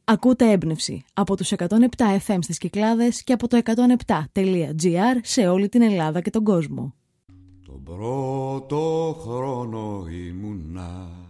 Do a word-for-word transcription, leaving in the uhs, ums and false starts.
Ακούτε Έμπνευση από τους εκατόν επτά εφ εμ στις Κυκλάδες και από το εκατόν επτά τελεία τζι άρ σε όλη την Ελλάδα και τον κόσμο. Τον πρώτο χρόνο ήμουνα